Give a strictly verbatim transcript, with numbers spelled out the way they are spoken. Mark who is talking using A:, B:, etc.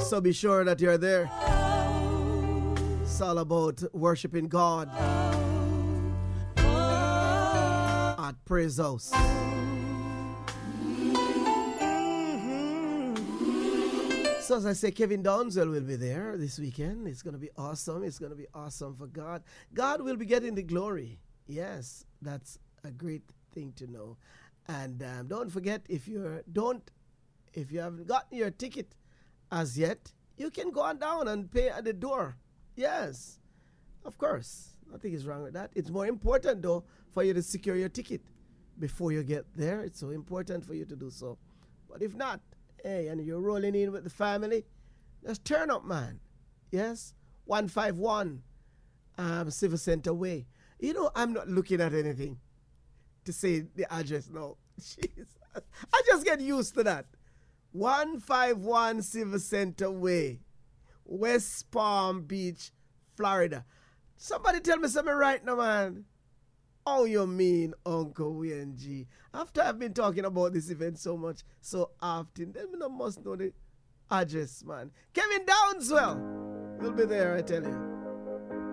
A: So be sure that you're there. It's all about worshiping God at Praise House. So as I say, Kevin Downswell will be there this weekend. It's going to be awesome. It's going to be awesome for God. God will be getting the glory. Yes, that's a great thing to know. And um, don't forget, if you're don't, if you haven't gotten your ticket as yet, you can go on down and pay at the door. Yes, of course. Nothing is wrong with that. It's more important, though, for you to secure your ticket before you get there. It's so important for you to do so. But if not, hey, and you're rolling in with the family, just turn up, man. Yes, one five one um, Civil Center Way. You know, I'm not looking at anything to say the address now. Jesus. I just get used to that. one five one Civil Center Way, West Palm Beach, Florida. Somebody tell me something right now, man. Oh, you mean, Uncle Wayne G? After I've been talking about this event so much, so often, then I must know the address, man. Kevin Downswell will be there, I tell you.